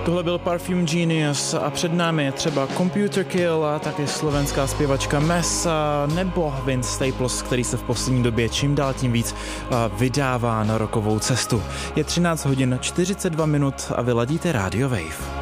Tohle byl Parfum Genius a před námi je třeba Computer Kill a taky slovenská zpěvačka Mesa nebo Vince Staples, který se v poslední době čím dál tím víc vydává na rockovou cestu. Je 13 hodin 42 minut a vy ladíte Radio Wave.